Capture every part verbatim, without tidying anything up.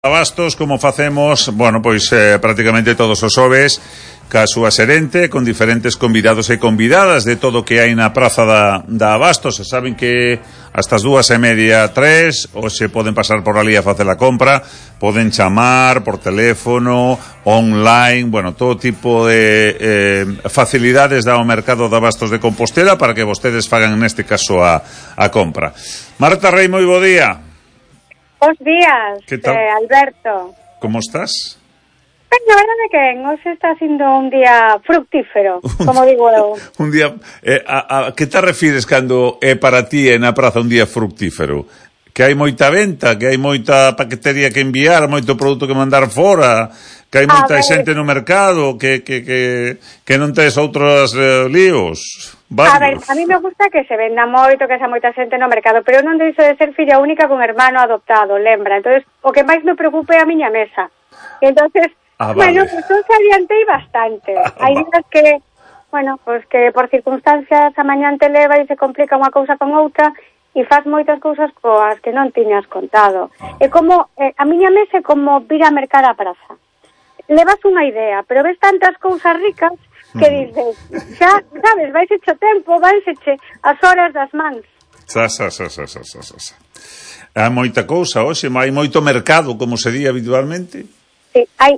Abastos, como facemos, bueno, pois eh, prácticamente todos os xoves ca súa xerente, con diferentes convidados e convidadas de todo o que hai na praza da, da Abastos. Se saben que hasta as dúas e media, tres, ou se poden pasar por ali a facer a compra, poden chamar por teléfono, online, bueno, todo tipo de eh, facilidades dá o mercado de Abastos de Compostela para que vostedes fagan neste caso a, a compra. Marta Rei, moi bo día. Bos días, eh, Alberto. Como estás? Pues na verdade que hoxe está sendo un día fructífero, como digo eu. Un día, eh, a, a que te refires cando é para ti e na praza un día fructífero? Que hai moita venta, que hai moita paquetería que enviar, moito produto que mandar fora, que hai moita xente no mercado, que, que, que, que non tes outros eh, líos. Varios. A ver, a mí me gusta que se venda moito, que xa moita xente no mercado, pero eu non deixo de ser filla única con hermano adoptado, lembra? Entonces, o que máis me preocupa é a miña mesa. E entonces, ah, bueno, vale. pues eu se adiantei bastante. Ah, hai días que, bueno, pues que por circunstancias a mañán te leva e se complica unha cousa con outra e faz moitas cousas coas que non tiñas contado. É como, eh, a miña mesa é como vir a mercar a praza. Levas unha idea, pero ves tantas cousas ricas que dices, xa, sabes, vais hecho tempo, vais heche as horas das mans. Xa, xa, xa, xa, xa, xa, xa. Hai moita cousa, hoxe, hai moito mercado, como se di habitualmente. Sí, hai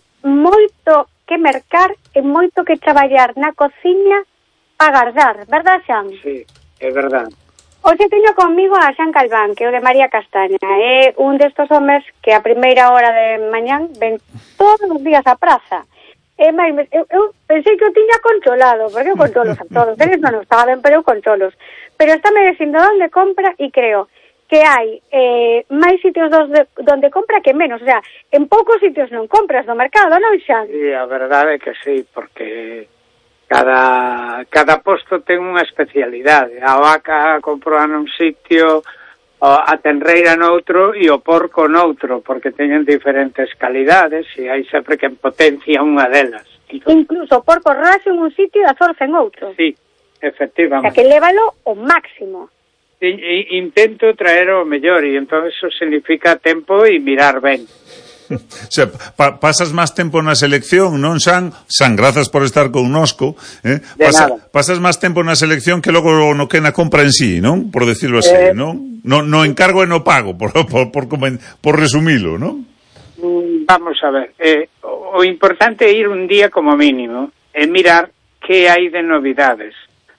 moito que mercar e moito que traballar na cociña para guardar, verdad, Xan? Sí, é verdad. Hoxe teño conmigo a Xan Calván, que é o de María Castaña. É un destos homes que a primeira hora de mañán ven todos os días á praza. E máis, eu, eu pensei que o tiña controlado, porque eu controlos a todos, eles non o saben, pero eu controlos. Pero está me dicindo onde compra e creo que hai eh, máis sitios dos de, donde compra que menos, o sea, en poucos sitios non compras no mercado, non, Xan? Sí, a verdade é que sí, porque cada cada posto ten unha especialidade. A vaca compra nun sitio, a tenreira noutro e o porco noutro, porque teñen diferentes calidades e hai sempre que potencia unha delas. Incluso o porco raso en un sitio e a zorza en outro. Sí, efectivamente. O sea, que lévalo o máximo. E, e, intento traer o mellor e entón eso significa tempo e mirar ben. O sea, pa, pasas máis tempo na selección, non, Xan? Xan, grazas por estar connosco. Eh? Pasa, pasas máis tempo na selección que logo no que na compra en sí, non? Por decirlo así, eh, non? No, no encargo e no pago, por, por, por, por resumilo, non? Vamos a ver, eh, o, o importante é ir un día como mínimo e mirar que hai de novidades.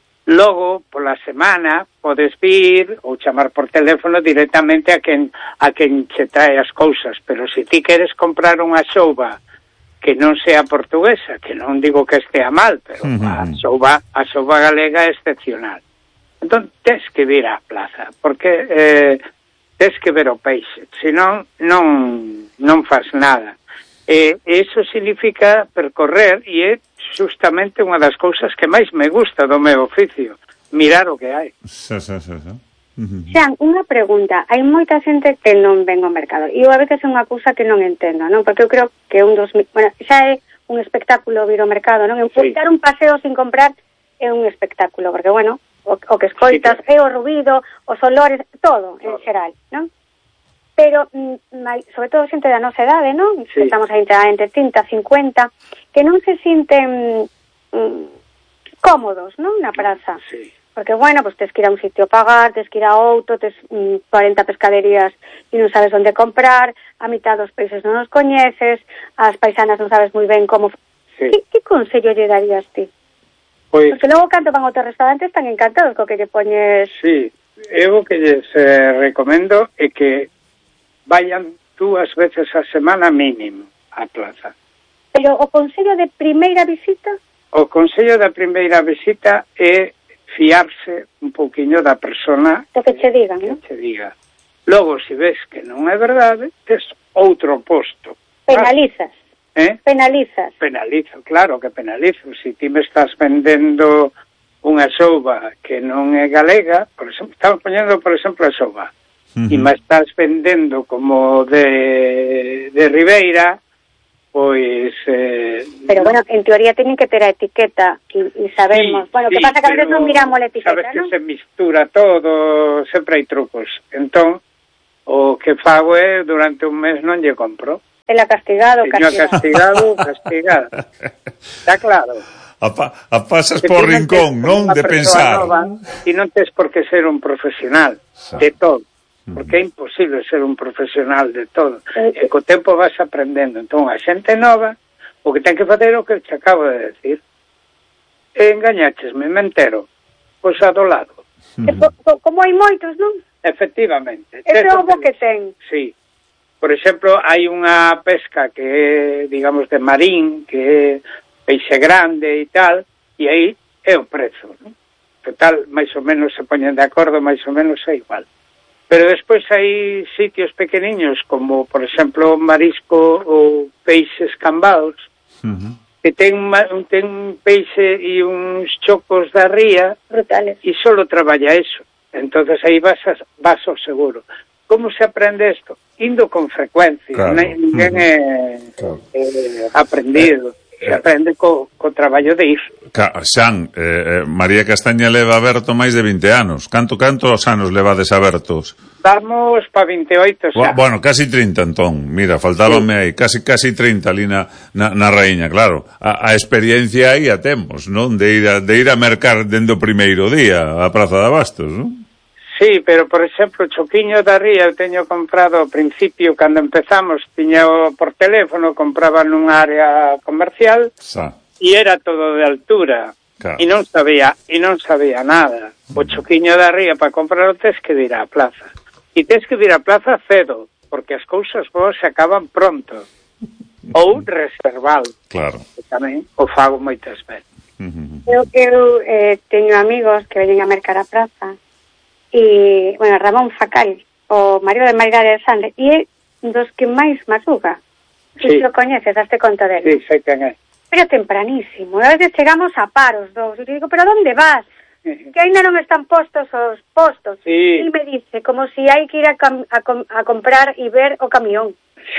Logo, pola semana, podes vir ou chamar por teléfono directamente a quen, a quen che trae as cousas, pero se ti queres comprar unha xouba que non sea portuguesa, que non digo que estea mal, pero uh-huh. a xouba, a xouba galega é excepcional. Entón, tes que vir á plaza, porque eh, tes que ver o peixe, senón non, non faz nada. E iso significa percorrer e é justamente unha das cousas que máis me gusta do meu oficio, mirar o que hai. Xa, xa, xa, xa. Uh-huh. Xan, unha pregunta, hai moita xente que non ven ao mercado e eu a veces é unha cousa que non entendo, non? Porque eu creo que un dos, bueno, xa é un espectáculo vir ao mercado, non? Sí. Dar un paseo sin comprar é un espectáculo, porque, bueno, o, o que escoitas sí, é o ruido, os olores, todo, en xeral, non? Pero, sobre todo xente da nosa edade, non? Sí. Estamos aí entre trinta e cincuenta, que non se sinten mm, cómodos, non? Na praza. Sí. Porque, bueno, pues tes que ir a un sitio a pagar, tes que ir a outro, tes mm, cuarenta pescaderías e non sabes onde comprar, a mitad dos peixes non os coñeces, as paisanas non sabes moi ben como... Sí. Que, que consello lle darías ti? Pois... Porque logo cando van ao teu restaurante están encantados co que lle poñes... Sí, eu o que lles eh, recomendo é que vayan dúas veces a semana mínimo á plaza. Pero o consello de primeira visita? O consello da primeira visita é fiarse un pouquiño da persona do que che digan, que non? che diga. Logo, se ves que non é verdade, tes outro posto. Penalizas. Ah, eh? Penalizas. Penalizo, claro que penalizo. Se ti me estás vendendo unha xouba que non é galega, por exemplo, estamos poñendo, por exemplo, a xouba, uh-huh. e me estás vendendo como de, de Ribeira, pois... Eh, pero, bueno, en teoría teñen que ter a etiqueta e, e sabemos... Sí, bueno, sí, que pasa que a veces non miramos a etiqueta, sabes que ¿no? se mistura todo, sempre hai trucos. Entón, o que fago é, durante un mes non lle compro. Ela castigado, castigado. castigado, castigado. Está claro. A, pa, a pasas que por rincón, non? De pensar. E non tes por que ser un profesional de todo. Porque é imposible ser un profesional de todo. E co tempo vas aprendendo. Entón, a xente nova, o que ten que facer é o que te acabo de decir. E engañachesme, me entero. Pois a do lado. Como hai moitos, non? Efectivamente. Ese é o bo que ten. Sí. Por exemplo, hai unha pesca que é, digamos, de marín, que é peixe grande e tal, e aí é o prezo, non? Total, máis ou menos se poñen de acordo, máis ou menos é igual. Pero despois hai sitios pequeniños, como, por exemplo, marisco ou peixes cambados, uh-huh. que ten, ten un peixe e uns chocos da ría, brutales, e solo traballa eso. Entonces aí vas, a, vas ao seguro. Como se aprende isto? Indo con frecuencia, claro. Ninguén é, claro. é aprendido. Se aprende co, co traballo de ir. Xan, eh, María Castaña leva aberto máis de vinte anos. Canto, canto os anos levades abertos? Vamos pa veintioito xa. Bueno, casi trinta, entón. Mira, faltábame sí. aí, casi casi trinta ali na, na, na raíña, claro. A, a experiencia aí a temos, non? De ir a, de ir a mercar dende o primeiro día a Praza de Abastos, non? Sí, pero, por exemplo, o choquiño da ría eu teño comprado ao principio, cando empezamos, tiña por teléfono, compraba nunha área comercial Sa. e era todo de altura. Claro. E non sabía, e non sabía nada. O choquiño da ría, para comprarlo, tes que ir á plaza. E tes que ir á plaza cedo, porque as cousas boas se acaban pronto. Ou reserval. Claro. Que tamén o fago moitas veces. Uh-huh. Eu, eu eh, teño amigos que veñen a mercar a praza. E, bueno, Ramón Facal, o marido de María de Sande, e é dos que máis madruga. Si sí. Lo coñeces, daste conta dele. Sí, sei quen é. Pero tempranísimo. A veces chegamos a paros dos. E digo, pero onde vas? Que ainda non están postos os postos. Sí. E me dice, como si hai que ir a, cam a, com a comprar e ver o camión.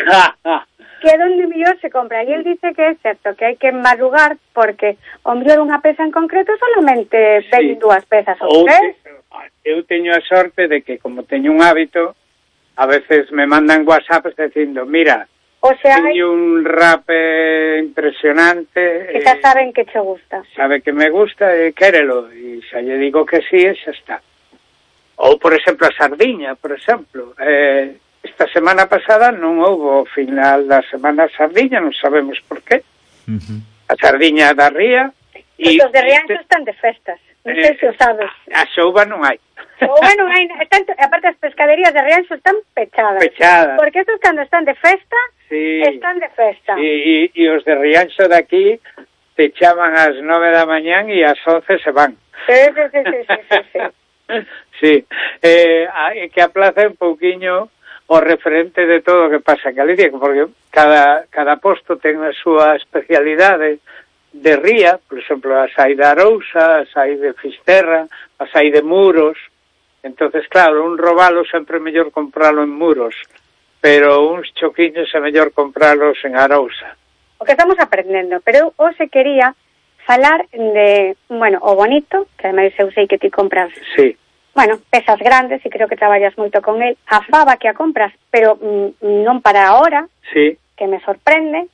Que é donde mellor se compra. E él dice que é certo, que hai que madrugar porque o mellor unha peza en concreto solamente sí. ven dúas pezas ou tres. Eu teño a sorte de que, como teño un hábito, a veces me mandan WhatsApps dicindo, mira, o sea, teño un rap impresionante. Que xa eh, saben que che gusta. Sabe que me gusta e quérelo. E xa lle digo que sí e xa está. Ou, por exemplo, a sardiña, por exemplo. Eh, esta semana pasada non houve o final da semana sardiña, non sabemos por qué. Uh-huh. A sardiña da ría. E os de Rianxo están de festas. Non sei se o sabes. A xouba non hai. Xouba non hai. Están, aparte, as pescaderías de Rianxo están pechadas. Pechadas. Porque estos cando están de festa, sí. están de festa. E, e, e os de Rianxo de aquí te chaman ás nove da mañán e ás once se van. Sí, sí, sí, sí, sí, sí, sí. sí. Eh, que a plaza é un pouquiño o referente de todo o que pasa en Galicia, porque cada, cada posto ten a súa especialidade de ría, por exemplo, as hai de Arousa, as hai de Fisterra, as hai de Muros. Entonces, claro, un robalo sempre é mellor compralo en Muros, pero uns choquiños é mellor compralos en Arousa. O que estamos aprendendo, pero eu hoxe quería falar de, bueno, o bonito, que ademais eu sei que ti compras. Sí. Bueno, pezas grandes e creo que traballas moito con el. A fava que a compras, pero mm, non para ahora, sí. Que me sorprende.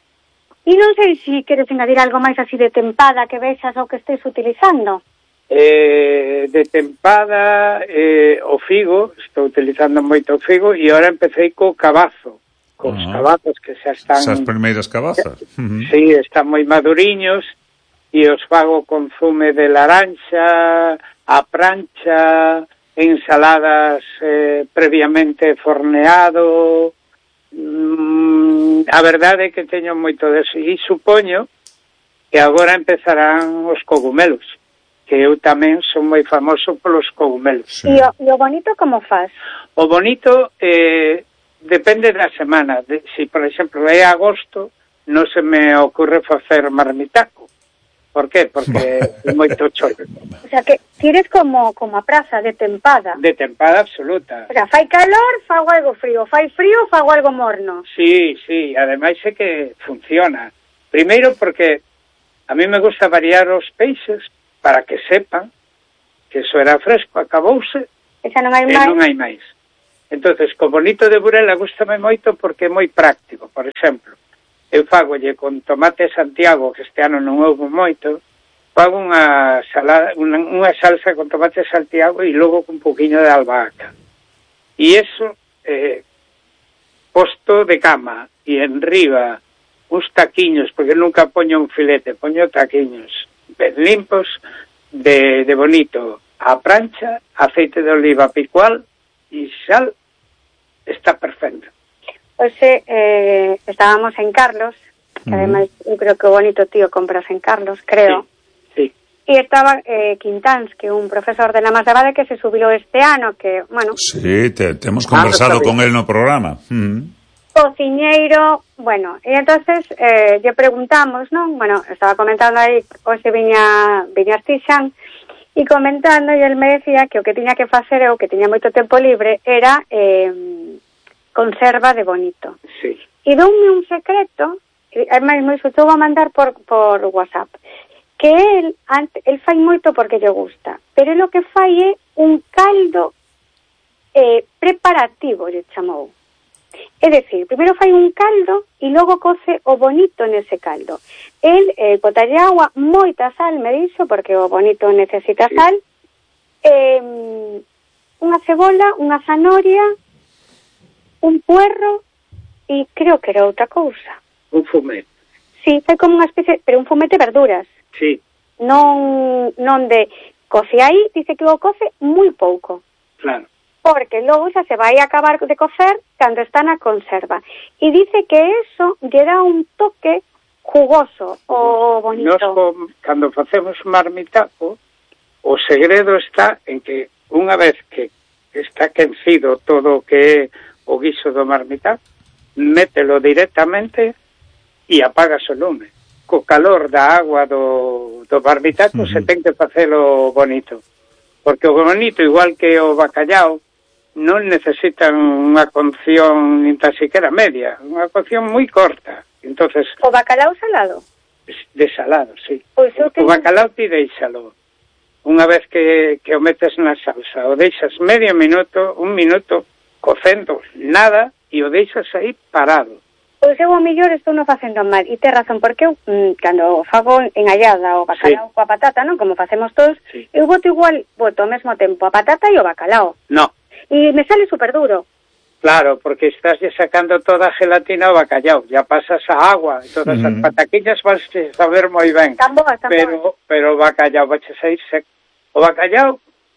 E non sei se queres engadir algo máis así de tempada que vexas o que estés utilizando. Eh, de tempada, eh, o figo, estou utilizando moito o figo, e agora empecé co cabazo, cos uh-huh. cabazos que xa están... Esas primeiras cabazas. Uh-huh. Sí, están moi maduriños, e os fago con zume de laranxa, a prancha, ensaladas eh, previamente forneado... Mm, a verdade é que teño moito deso e supoño que agora empezarán os cogumelos, que eu tamén son moi famoso polos cogumelos. Sí. E, o, e o bonito como faz? O bonito eh, depende da semana. De, si, por exemplo, é agosto, non se me ocurre facer marmitaco. Por qué? Porque é moito choro. O sea, que tires como, como a praza de tempada. De tempada absoluta. O sea, fai calor, fago algo frío. Fai frío, fago algo morno. Sí, sí. Ademais é que funciona. Primeiro porque a mí me gusta variar os peixes para que sepan que eso era fresco, acabouse, e xa non hai e máis. non hai máis. Entonces, co bonito de Burela gustame moito porque é moi práctico. Por exemplo, eu fagolle con tomate Santiago, que este ano non houve moito, fago unha salada, unha, unha salsa con tomate Santiago e logo con un poquinho de albahaca. E eso, eh, posto de cama, e enriba uns taquiños, porque nunca poño un filete, poño taquiños ben limpos, de, de bonito, a plancha, aceite de oliva picual e sal, está perfecto. Oxe, eh, estábamos en Carlos, que uh-huh. ademais eu creo que o bonito tío compras en Carlos, creo. Sí, sí. E estaba eh, Quintáns, que é un profesor de la Masabade que se subiu este ano, que, bueno... Sí, te, te hemos conversado ah, con él no programa. Uh-huh. Cociñeiro, bueno, e entonces eh, lle preguntamos, non? Bueno, estaba comentando aí, hoxe viña, viña Stixan, e comentando, e el me decía que o que tiña que facer, o que tiña moito tempo libre, era eh, conserva de bonito. Sí. E doume un secreto, ademais moi xusto vou a mandar por, por WhatsApp, que el, el fai moito porque lle gusta, pero lo que fai é un caldo eh, preparativo, lle chamou. É dicir, primeiro fai un caldo e logo coce o bonito nese caldo. El eh, botalle agua, moita sal, me dixo, porque o bonito necesita sí. sal, eh, unha cebola, unha zanahoria, un puerro e creo que era outra cousa. Un fumete. Sí, fai como unha especie, pero un fumete de verduras. Sí. Non, non de coce aí, dice que o coce moi pouco. Claro. Porque logo xa se vai a acabar de cocer cando está na conserva. E dice que eso lle dá un toque jugoso o bonito. Nos, cando facemos marmitaco, o segredo está en que unha vez que está quencido todo o que é o guiso do marmitaco, mételo directamente e apagas o lume. Co calor da agua do, do marmitaco uh-huh. se ten que facelo bonito. Porque o bonito, igual que o bacallao, non necesitan unha cocción nin tan siquiera media, unha cocción moi corta. Entonces, o bacalao salado? De salado, sí. Pois eu tenho... O bacalao ti deixalo. Unha vez que, que o metes na salsa, o deixas medio minuto, un minuto, cocendo nada, e o deixas aí parado. Pois eu, ao mellor, estou non facendo mal, e te razón, porque eu, mmm, cando fago engallada o bacalao sí. coa patata, non, como facemos todos, sí. eu boto igual, boto ao mesmo tempo a patata e o bacalao. No. E me sale super duro. Claro, porque estás ya sacando toda a gelatina ao bacalao, ya pasas a agua, e todas mm. as pataquiñas vas a saber moi ben. Tan boas, tan pero, boas. pero o bacalao vai a sair seco. O bacalao,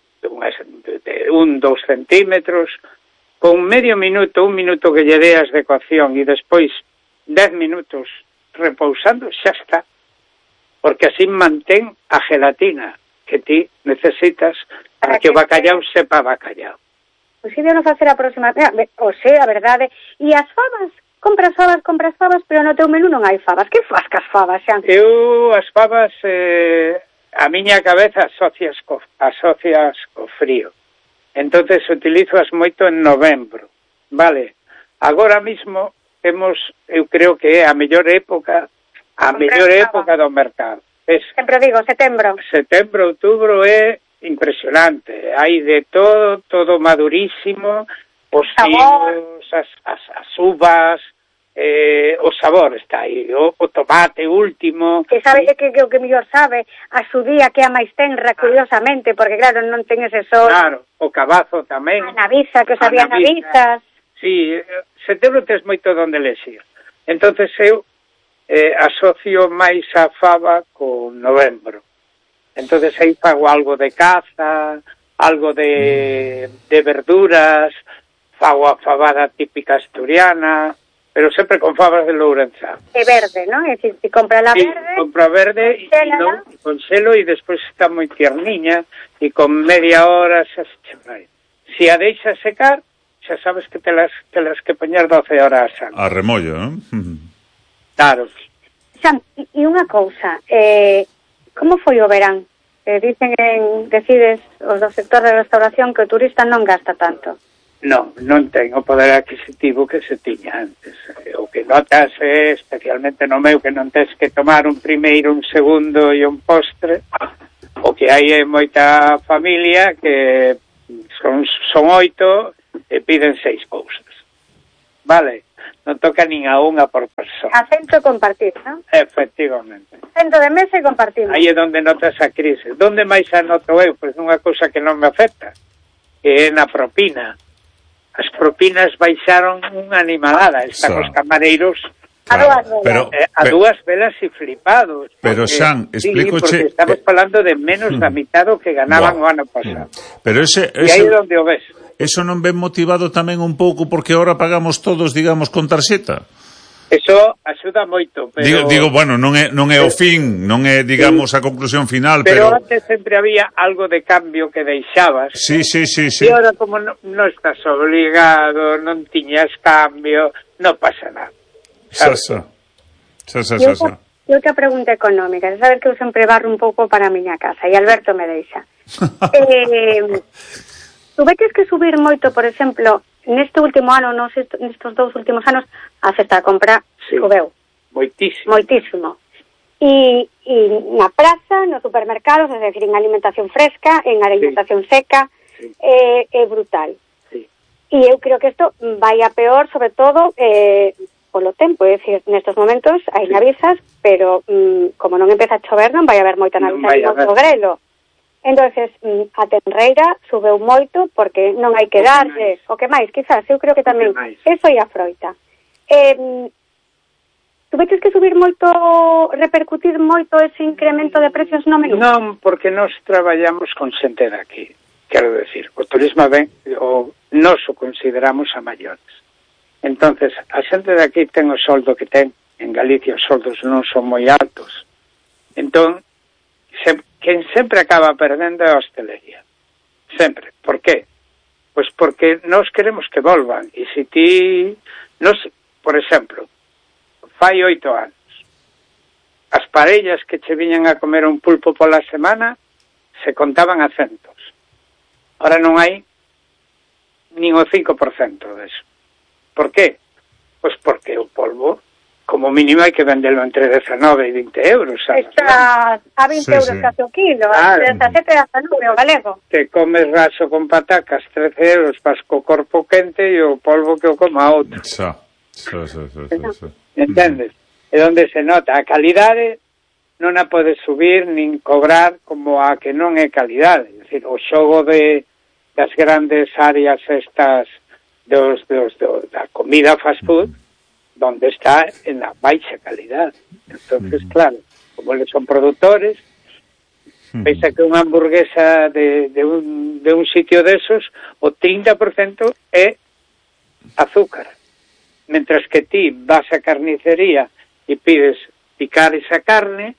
de un, dos centímetros, con medio minuto, un minuto que lle deas de cocción e despois dez minutos repousando, xa está. Porque así mantén a gelatina que ti necesitas para, para que, que o bacalao sepa bacalao. Pois si debemos facer a próxima... O sea, a verdade. E as fabas? Compras fabas, compras fabas, pero no teu menú non hai fabas. Que fas cas fabas, Xan? Eu, as fabas, eh, a miña cabeza asocias co, asocias co frío. Entonces utilizas moito en novembro, vale? Agora mismo temos, eu creo que é a mellor época, a mellor época do mercado. Es, Sempre digo, setembro. Setembro, outubro é impresionante. Hai de todo, todo madurísimo, os figos, as, as, as uvas, eh, o sabor está aí, o, o tomate último. Que sabe que, que o que mellor sabe, a xudía que a máis tenra, curiosamente, porque claro, non ten ese sol. Claro, o cabazo tamén. A naviza, que os había navizas. Sí, setembro tes moito donde lexir. Entonces eu eh, asocio máis a fava con novembro. Entonces aí fago algo de caza, algo de, de verduras, fago a fabada típica asturiana, pero sempre con fabas de Lourenzá. De verde, non? É dicir, si compra la sí, verde... compra verde e no, con selo e despois está moi tierniña e con media hora xa se chafai. Si a deixa secar, xa sabes que te las, te las que poñer doce horas antes. A remollo, non? Claro. Sam, e unha cousa, eh... como foi o verán? Eh, dicen en, decides os do sector de restauración que o turista non gasta tanto. Non, non ten o poder adquisitivo que se tiña antes. O que notas é, especialmente no meu, que non tens que tomar un primeiro, un segundo e un postre. O que hai é moita familia que son, son oito e piden seis cousas. Vale? Non toca nin a unha por persona. Acento compartir, non? Efectivamente. Acento de mesa e compartimos. Aí é onde notas a crise. Donde máis a noto eu? Pois nunha cousa que non me afecta, que é na propina. As propinas baixaron unha animalada. Están os camareiros a dúas velas. Pero, eh, a dúas velas e flipados. Pero, porque, Xan, explícoche... Sí, porque estamos falando de menos da mitad do que ganaban o ano pasado. Pero ese... E ese... aí é onde o ves. Eso non ven motivado tamén un pouco porque ahora pagamos todos, digamos, con tarxeta? Eso axuda moito, pero... Digo, digo bueno, non é, non é o fin, non é, digamos, a conclusión final, pero... pero... Pero antes sempre había algo de cambio que deixabas. Sí, sí, sí, sí. E ahora, como non no estás obligado, non tiñas cambio, non pasa nada. Xa, xa. Xa, xa, xa, xa. E outra pregunta económica. Sabes que eu sempre barro un pouco para a miña casa, e Alberto me deixa. eh... Tuveches que subir moito, por exemplo, neste último ano, nos est nestes dous últimos anos, a cesta de compra sí, subeu. Moitísimo. Moitísimo. E, e na praza, nos supermercados, é dicir, en alimentación fresca, en alimentación sí. seca, sí. É, é brutal. Sí. E eu creo que isto vai a peor, sobre todo, eh, polo tempo. É dicir, nestes momentos hai navisas, pero mm, como non empeza a chover, non vai haber moita navisa e moito grelo. Entonces, a tenreira subeu moito porque non hai que darlle. O que máis, quizás, eu creo que tamén eso e a froita. Eh, tuveches que subir moito, repercutir moito ese incremento de precios no menú? Non, porque nós traballamos con xente de aquí. Quero decir, o turismo ben, o nos o consideramos a maiores. Entonces, a xente de aquí ten o soldo que ten. En Galicia os soldos non son moi altos. Entón, se, quen sempre acaba perdendo é a hostelería. Sempre. Por qué? Pois porque nós queremos que volvan. E se ti... Nos, por exemplo, fai oito anos, as parellas que che viñan a comer un pulpo pola semana se contaban a centos. Ahora non hai nin o cinco por cento deso. Por qué? Pois porque o polvo, como mínimo, hai que vendelo entre dezanove e vinte euros. ¿Sabes? Está a vinte sí, euros sí. Casi o kilo, ah, dezasete e dezanove o galego. Te comes raso con patacas, trece euros, pas co corpo quente e o polvo que o coma outro. Xa, xa, xa, xa, xa, xa. Entendes? É onde se nota. A calidade non a podes subir nin cobrar como a que non é calidade. É dicir, o xogo de das grandes áreas estas dos, dos, dos da comida fast food, donde está en la baixa calidad. Entonces, mm. claro, como eles son productores, mm. pensa que unha hamburguesa de, de, un, de un sitio desos, o trinta por cento é azúcar. Mentras que ti vas a carnicería e pides picar esa carne,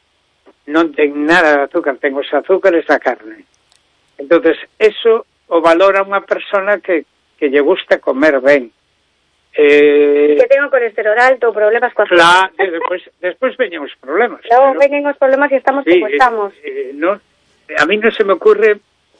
non ten nada de azúcar, ten os azúcares da carne. Entonces, eso o valora unha persona que, que lle gusta comer ben. Eh, que tengo colesterol alto, problemas coa claro, despois, despois veñen os problemas. Logo veñen os problemas e estamos sí, como estamos. Eh, no, a mí non se me ocurre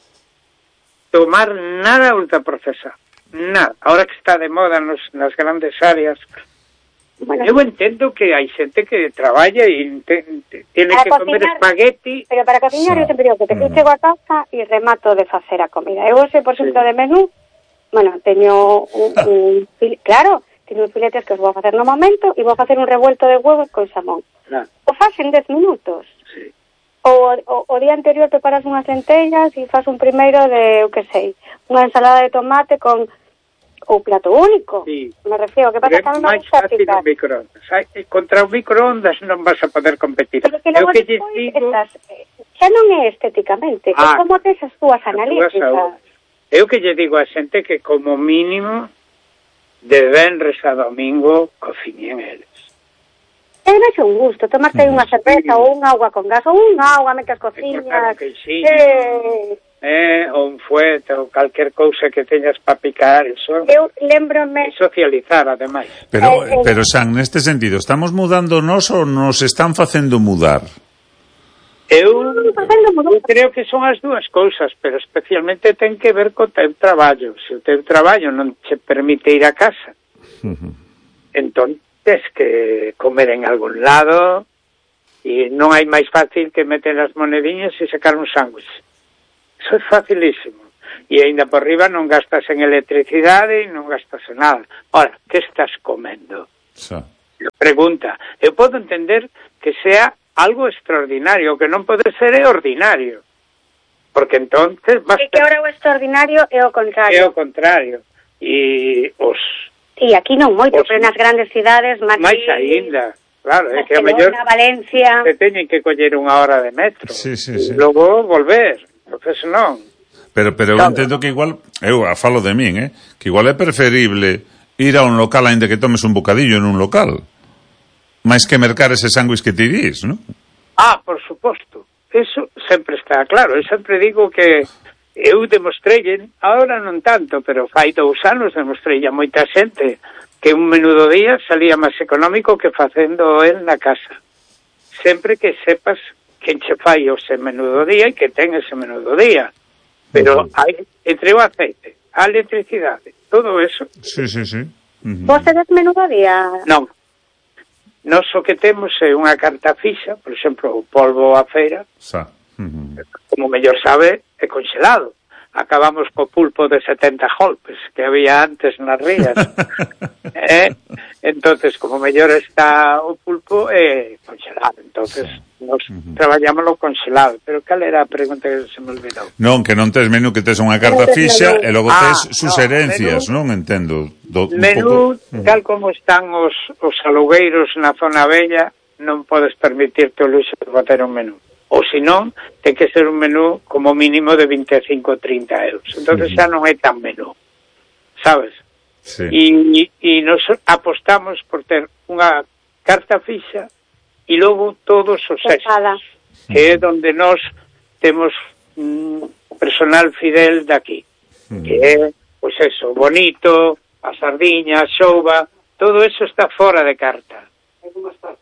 tomar nada ultraprocesado. Nada. Ahora que está de moda nos, nas grandes áreas, bueno, eu entendo que hai xente que traballa e te, te, tiene que cocinar, comer espagueti. Pero para cocinar sí. Eu sempre digo que te mm. chego a casa e remato de facer a comida. Eu sei, por exemplo, sí. de menú, bueno, teño un, un fil... claro, teño uns filetes que os vou a facer no momento e vou a facer un revuelto de huevos con xamón. Claro. O faz en dez minutos. Sí. O, o, o día anterior preparas unhas lentellas e faz un primeiro de, eu que sei, unha ensalada de tomate con o plato único. Sí. Me refiero, que pasa que non máis fácil o microondas. Contra o microondas non vas a poder competir. Pero que logo que digo... estás, xa non é estéticamente, ah, que como tes as túas analíticas. Eu que lle digo a xente que como mínimo de venres a domingo cociñen eles. É máis un gusto, tomarte mm. unha cerveza sí. ou unha agua con gas, ou unha agua mentre cociñas. Eh... eh, ou un fuete, ou calquer cousa que teñas para picar, eso. Eu lembrome... E socializar, ademais. Pero, eh, eh... pero San, neste sentido, estamos mudando nos ou nos están facendo mudar? Eu, eu creo que son as dúas cousas, pero especialmente ten que ver co teu traballo. Se o teu traballo non te permite ir a casa, uh-huh. entón tens que comer en algún lado e non hai máis fácil que meter as monediñas e sacar un sándwich. Eso é facilísimo. E ainda por riba non gastas en electricidade e non gastas en nada. Ora, que estás comendo? Xa. Pregunta. Eu podo entender que sea algo extraordinario, que non pode ser é ordinario. Porque entonces basta... E que ahora o extraordinario é o contrario. É o contrario. E os... E aquí non moito, os... pero nas grandes cidades, Madrid... máis aínda. Claro, é que a mellor Valencia... se teñen que coller unha hora de metro. Sí, sí, sí. E logo volver. Entonces non. Pero, pero eu entendo que igual, eu a falo de min, eh, que igual é preferible ir a un local aínda que tomes un bocadillo en un local, máis que mercar ese sándwich que ti dis, non? Ah, por suposto. Eso sempre está claro. Eu sempre digo que eu demostrei, ahora non tanto, pero fai dous anos demostrei a moita xente que un menú do día salía máis económico que facendo el na casa. Sempre que sepas quen che fai o ese menú do día e que ten ese menú do día. Pero hai, entre o aceite, a electricidade, todo eso... Sí, sí, sí. Uh-huh. Vos tedes menú do día? Non. Nos o que temos é unha carta fixa, por exemplo, o polvo a feira, Sa. Uh-huh. como mellor sabe, é congelado. Acabamos co pulpo de setenta golpes que había antes nas rías. eh? Entonces, como mellor está o pulpo, é congelado. Entonces, nos uh-huh. traballámoslo congelado. Pero cal era a pregunta que se me olvidou? Non, que non tes menú, que tes unha carta fixa e logo ah, tes suserencias, no, non entendo. Do, menú, poco... tal como están os, os alugueiros na zona bella, non podes permitirte o luxo de botar un menú. Ou senón, ten que ser un menú como mínimo de veinticinco a trinta euros. Entonces uh-huh. xa non é tan menú, sabes? Sí. E, e nos apostamos por ter unha carta fixa e logo todos os extras, que é donde nós temos mm, personal fidel daqui, uh-huh. que é, pois eso, bonito, a sardiña, a xouba, todo eso está fora de carta. Como está?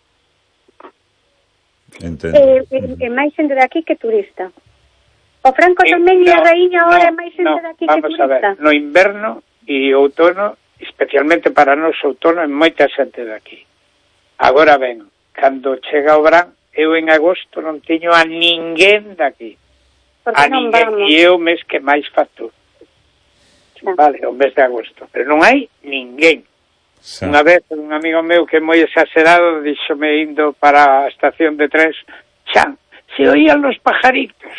Entendo. E, e, e máis xente de aquí que turista. O Franco tamén e a Raíña ahora é máis xente no, de aquí que turista. Vamos a ver, no inverno e outono, especialmente para nós outono, é moita xente de aquí. Agora ben, cando chega o verán, eu en agosto non teño a ninguén de aquí. A ninguén, e é o mes que máis facturo. Sí. Vale, o mes de agosto. Pero non hai ninguén. Sí. Unha vez un amigo meu que é moi exagerado díxome indo para a estación de tres, Xan, se oían los pajaritos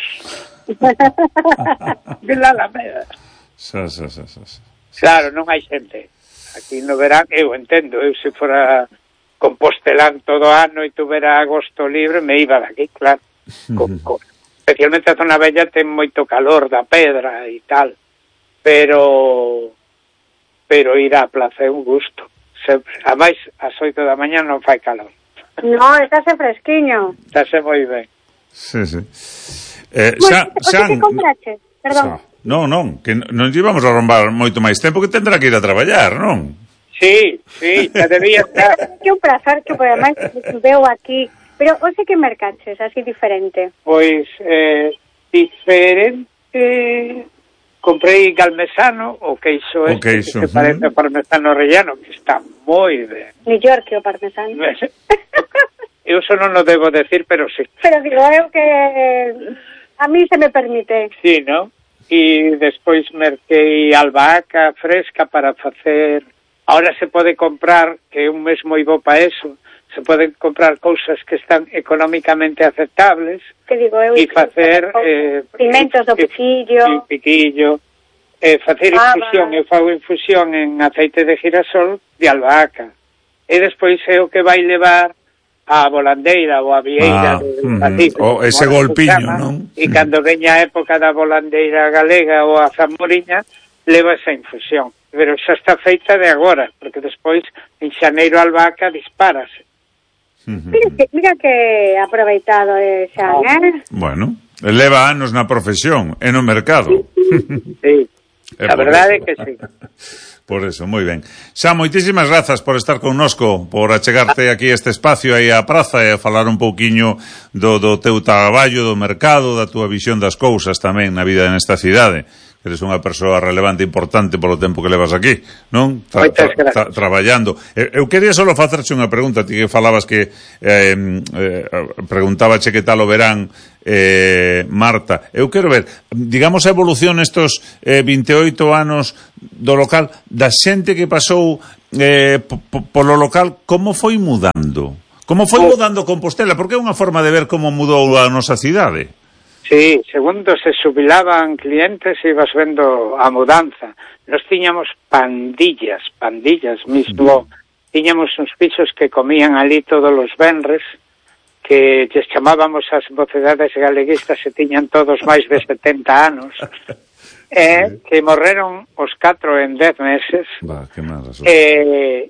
de la Alameda. Sa, sa, sa, sa, sa. Claro, non hai xente. Aquí no verán, eu entendo, eu se fora compostelán todo ano e tuvera agosto libre, me iba daqui, claro. con, con, especialmente a zona bella ten moito calor da pedra e tal, pero pero ir á plaza é un gusto. Sempre. A máis, ás oito da mañá non fai calor. No, estáse fresquiño. Estáse moi ben. Sí, sí. Eh, xa, xa, xa, que comprache? Perdón. Xa, non, non, que non íbamos a romper moito máis tempo, que tendrá que ir a traballar, non? Sí, sí, xa debía estar. Que un prazer que por además veo aquí. Pero, oxe, que mercaches, así diferente? Pois, eh, diferente... Comprei galmesano, o queixo este, que se parece ao parmesano rellano, que está moi ben. Mellor que o parmesano. Eu só non o debo decir, pero sí. Pero digo, eu que a mí se me permite. Sí, non? E despois merquei albahaca fresca para facer... Ahora se pode comprar, que é un mes moi bo para eso, se poden comprar cousas que están económicamente aceptables e facer eh, pimentos do piquillo, piquillo eh, facer ah, infusión, eu fago infusión en aceite de girasol de albahaca e despois é o que vai levar a volandeira ou a vieira ah, de Pacífico, o ese golpiño, non? E cando veña a época da volandeira galega ou a zamoriña leva esa infusión, pero xa está feita de agora, porque despois en xaneiro a albahaca dispárase. Mira que, mira que aproveitado eh, xa, oh. eh? Bueno, leva anos na profesión e no mercado. Sí, a verdade é que sí. Por eso, moi ben. Xa, moitísimas grazas por estar connosco, por achegarte aquí a este espacio aí á praza e a falar un pouquiño do, do teu traballo, do mercado, da túa visión das cousas tamén na vida nesta cidade. eres unha persoa relevante, importante polo tempo que levas aquí, non? Tra, tra, tra, traballando. Eu quería solo facerche unha pregunta, ti que falabas que eh, eh, preguntabache que tal o verán, eh, Marta. Eu quero ver, digamos, a evolución estos eh, vinte e oito anos do local, da xente que pasou eh, polo local, como foi mudando? Como foi mudando Compostela? Porque é unha forma de ver como mudou a nosa cidade. Sí, segundo se xubilaban clientes ibas vendo a mudanza. Nos tiñamos pandillas, pandillas mismo. Sí. Tiñamos uns pisos que comían ali todos os venres, que lles chamábamos as mocedades galeguistas e tiñan todos máis de setenta anos. eh, que morreron os catro en dez meses. Va, que mal, eh,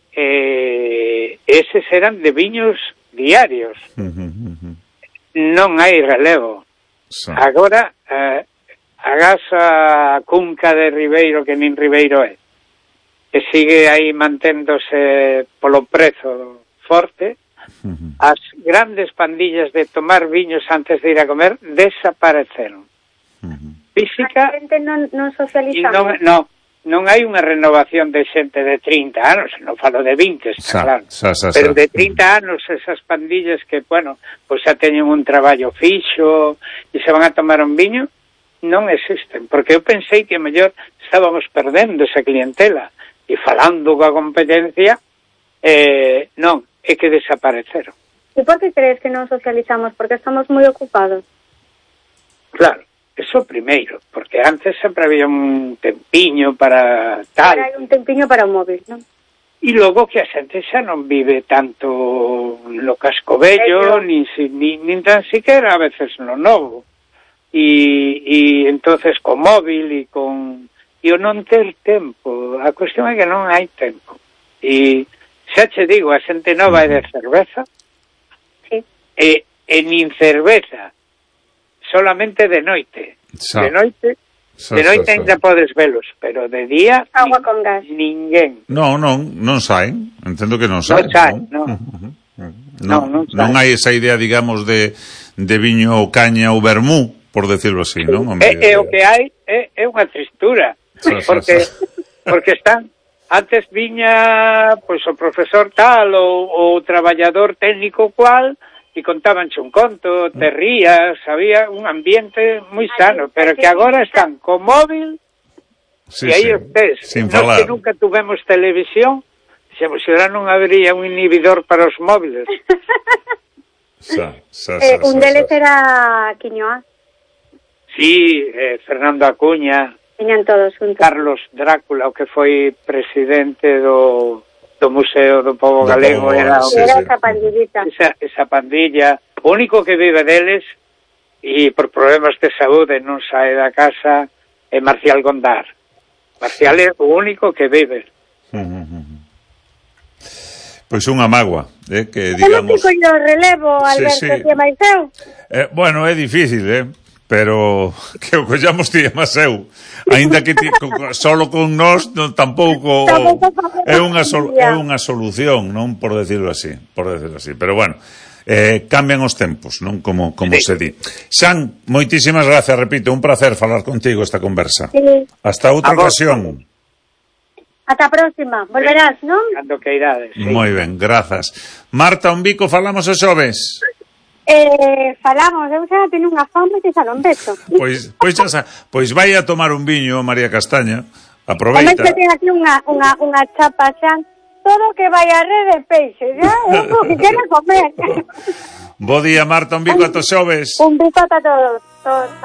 eh, eses eran de viños diarios. Uh -huh, uh -huh. Non hai relevo. So. Agora, eh, agás a cunca de Ribeiro, que nin Ribeiro é, e sigue aí manténdose polo prezo forte, uh -huh. As grandes pandillas de tomar viños antes de ir a comer desapareceron. Uh -huh. Física... A xente non, non socializamos. Non, non, non hai unha renovación de xente de trinta anos, non falo de vinte, está sa, claro. Sa, sa, Pero sa. de trinta anos, esas pandillas que, bueno, pois xa teñen un traballo fixo e se van a tomar un viño, non existen. Porque eu pensei que mellor estábamos perdendo esa clientela e falando coa competencia, eh, non, é que desapareceron. E por que crees que non socializamos? Porque estamos moi ocupados. Claro. Eso primeiro, porque antes sempre había un tempiño para tal. Era un tempiño para o móvil, non? E logo que a xente xa non vive tanto no casco vello, nin, nin, nin tan siquiera a veces no novo. E, e entonces con móvil e con... E o non ter tempo, a cuestión é que non hai tempo. E xa che digo, a xente nova é de cerveza, sí. e, e nin cerveza, solamente de noite. Sa. De noite, sa, de noite sa, ainda sa. Podes velos, pero de día agua con gas. Ninguén. Non, non, non saen. Entendo que non saen. Non saen, non. Non, non, non, non hai esa idea, digamos, de, de viño ou caña ou vermú, por decirlo así, non? É, é o que hai, é, é unha tristura. Sa, porque, sa, sa. porque están... Antes viña, pois, o profesor tal ou o traballador técnico cual... e contabanche un conto, te rías, había un ambiente moi sano, pero que agora están co móvil sí, e aí sí, estés. Sin Nos falar. que nunca tuvemos televisión, se agora non habría un inhibidor para os móviles. Sa, sa, eh, sa, un sa, deles sa. era Quiñoa. Sí, eh, Fernando Acuña. Tiñan todos juntos. Carlos Drácula, o que foi presidente do... do Museo do Pobo do Galego Pobo, era, sí, era sí. esa pandillita. Esa, esa pandilla. O único que vive deles e por problemas de saúde non sae da casa é Marcial Gondar. Marcial é o único que vive. Uh -huh. Pois unha mágoa, eh, que Eu digamos... non tico o relevo, Alberto, sí, sí. que máis eu. Eh, bueno, é difícil, eh? Pero que o collamos ti e máis eu. Ainda que ti, solo con nós non, tampouco é unha sol, é unha solución, non, por decirlo así, por decirlo así. Pero bueno, eh, cambian os tempos, non, como como sí. se di. Xan, moitísimas gracias, repito, un placer falar contigo esta conversa. Sí. Hasta outra ocasión. Ata a próxima, volverás, non? Cando que irades. Sí. Moi ben, grazas. Marta, un bico, falamos os xoves. Eh, falamos, eu xa teño unha fome que xa non beso. Pois, pois xa sa, pois vai a tomar un viño, María Castaña. Aproveita. Tamén ten aquí unha, unha, unha chapa xa, todo que vai a red de peixe, xa, eu que quero comer. Bo día, Marta, un bico a tos xoves. Un bico a todos. todos.